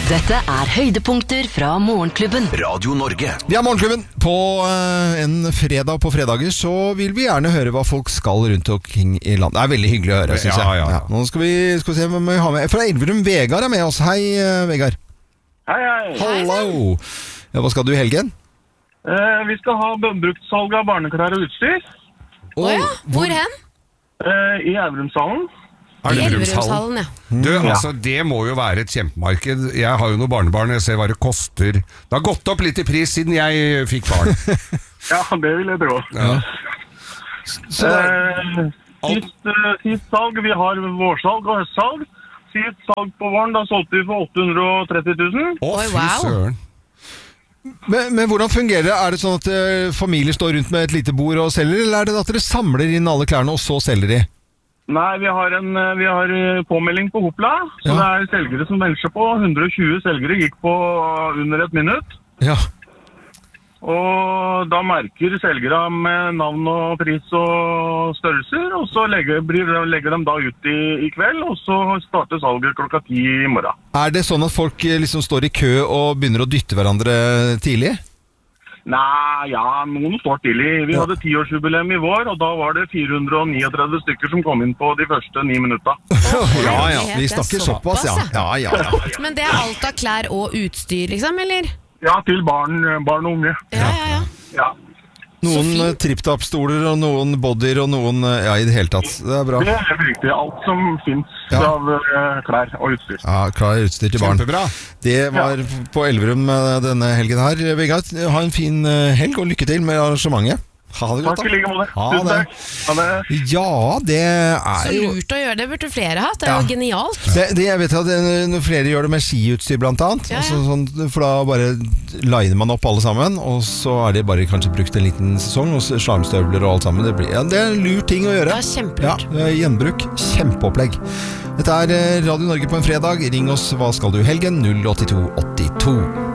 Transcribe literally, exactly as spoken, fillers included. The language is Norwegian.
Dette er høydepunkter fra Morgenklubben. Radio Norge. Vi er Morgenklubben. På uh, en fredag på fredager så vil vi gjerne høre hva folk skal rundt omkring i landet. Det er veldig hyggelig å høre, synes jeg. Ja, ja, ja. Nå skal vi, skal vi se hva vi har med. Fra Elverum, Vegard er med oss. Hei, uh, Vegard. Hei, hei. Hallo. Ja, hva skal du i helgen? Eh, vi skal ha bruktsalg av barneklær og utstyr. Å ja, hvor hen? Eh, I Elverumshallen. I Elverumshallen, ja. Du, altså, det må jo være et kjempemarked. Jeg har jo noen barnebarn, jeg ser hva det koster. Det har gått opp litt i pris siden jeg fikk barn. Ja, det vil jeg tro. Ja. Så det er... Eh, sist, eh, sist salg, vi har vårsalg og høstsalg. Sist salg på våren, da solgte vi for åtte hundre og tretti tusen. Å, Oi, fy wow. søren. men, men hvordan fungerer det? Er det sånn at uh, familier står rundt med et lite bord og selger, eller er det at dere samler inn alle klærne og så selger de? Nei, vi har en vi har påmelding på Hopla, så Ja. det er selgere som melder seg på. hundre og tjue selgere gikk på under et minutt. Ja. Og da merker selgere med navn og pris og størrelser, og så legger, blir, legger de da ut i, i kveld, og så starter salget klokka ti i morgen. Er det sånn at folk eh, liksom står i kø og begynner å dytte hverandre tidlig? Nei, ja, noen står tidlig. Vi Ja. hadde tiårsjubileum i vår, og da var det fire hundre og trettini stykker som kom inn på de første ni minutter. Ja, ja, herlighet, vi det er snakker såpass, ja. såpass, Ja, ja, ja. Men det er alt av klær og utstyr, liksom, eller? Ja, til barn, barn og unge. Ja, ja, ja. Ja. Noen Så eh, fint. tripp-tapp-stoler og noen bodyer og noen, eh, ja, i det hele tatt. Det er bra. Det er helt riktig. Alt som finnes Ja. av uh, klær og utstyr. Ja, klar utstyr til barn. Kjempebra. Det var på Elverum eh, denne helgen her. Vegard, ha en fin eh, helg og lykke til med arrangementet. Ha det godt, Takk i like måte. Ha Tusen det. takk. Ha det. Ja, det er Så jo... lurt å gjøre det, burde flere hatt. Det er Ja. jo genialt. Det, det jeg vet at det- når flere gjør det med skiutstyr blant annet, Ja, ja. altså, sånn, for da bare liner man opp alle sammen, og så er det bare kanskje brukt en liten sesong, og så slarmstøvler og alt sammen. Det, blir, ja, det er en lur ting å gjøre. Ja, kjempelurt. Ja, gjenbruk. Kjempeopplegg. Dette er eh, Radio Norge på en fredag. Ring oss, hva skal du i helgen? null åtte to åtte to.